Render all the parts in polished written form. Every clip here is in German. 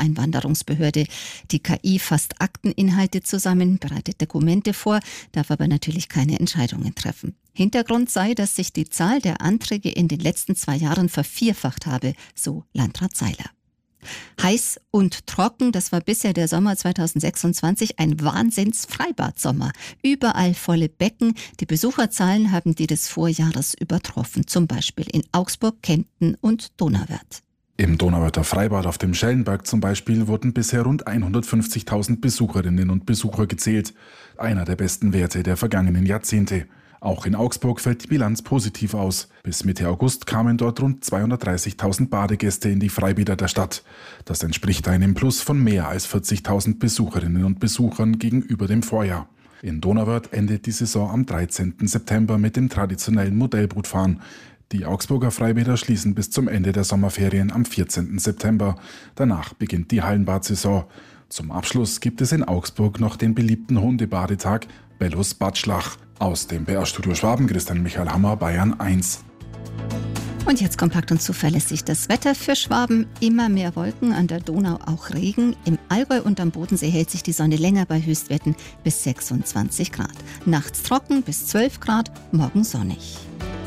Einwanderungsbehörde. Die KI fasst Akteninhalte zusammen, bereitet Dokumente vor, darf aber natürlich keine Entscheidungen treffen. Hintergrund sei, dass sich die Zahl der Anträge in den letzten 2 Jahren vervierfacht habe, so Landrat Seiler. Heiß und trocken, das war bisher der Sommer 2026 ein Wahnsinns-Freibad-Sommer. Überall volle Becken. Die Besucherzahlen haben die des Vorjahres übertroffen. Zum Beispiel in Augsburg, Kempten und Donauwörth. Im Donauwörther Freibad auf dem Schellenberg zum Beispiel wurden bisher rund 150.000 Besucherinnen und Besucher gezählt. Einer der besten Werte der vergangenen Jahrzehnte. Auch in Augsburg fällt die Bilanz positiv aus. Bis Mitte August kamen dort rund 230.000 Badegäste in die Freibäder der Stadt. Das entspricht einem Plus von mehr als 40.000 Besucherinnen und Besuchern gegenüber dem Vorjahr. In Donauwörth endet die Saison am 13. September mit dem traditionellen Modellbootfahren. Die Augsburger Freibäder schließen bis zum Ende der Sommerferien am 14. September. Danach beginnt die Hallenbadsaison. Zum Abschluss gibt es in Augsburg noch den beliebten Hundebadetag Bellus Badschlach. Aus dem BR-Studio Schwaben, Christian Michael Hammer, Bayern 1. Und jetzt kompakt und zuverlässig das Wetter für Schwaben. Immer mehr Wolken, an der Donau auch Regen. Im Allgäu und am Bodensee hält sich die Sonne länger bei Höchstwerten bis 26 Grad. Nachts trocken bis 12 Grad, morgen sonnig.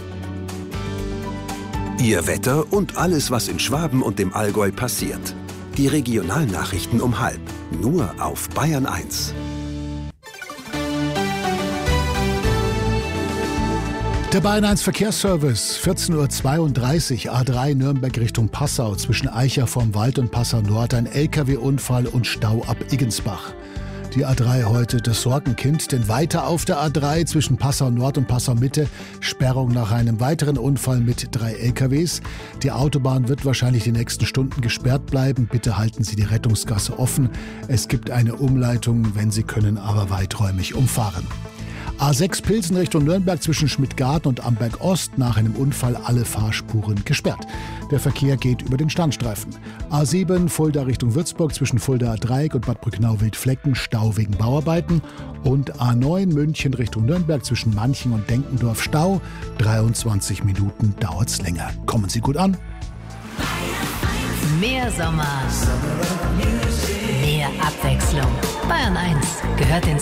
Ihr Wetter und alles, was in Schwaben und dem Allgäu passiert. Die Regionalnachrichten um 12:30, nur auf Bayern 1. Der Bayern 1 Verkehrsservice, 14:32 Uhr, A3 Nürnberg Richtung Passau, zwischen Eicher vorm Wald und Passau Nord, ein LKW-Unfall und Stau ab Iggensbach. Die A3 heute das Sorgenkind, denn weiter auf der A3 zwischen Passau Nord und Passau Mitte Sperrung nach einem weiteren Unfall mit 3 LKWs. Die Autobahn wird wahrscheinlich die nächsten Stunden gesperrt bleiben. Bitte halten Sie die Rettungsgasse offen. Es gibt eine Umleitung, wenn Sie können, aber weiträumig umfahren. A6 Pilsen Richtung Nürnberg zwischen Schmidtgarten und Amberg Ost, nach einem Unfall alle Fahrspuren gesperrt. Der Verkehr geht über den Standstreifen. A7 Fulda Richtung Würzburg zwischen Fuldaer Dreieck und Bad Brücknau-Wildflecken, Stau wegen Bauarbeiten. Und A9 München Richtung Nürnberg zwischen Manching und Denkendorf, Stau. 23 Minuten dauert's länger. Kommen Sie gut an. Mehr Sommer, mehr Abwechslung. Bayern 1 gehört ins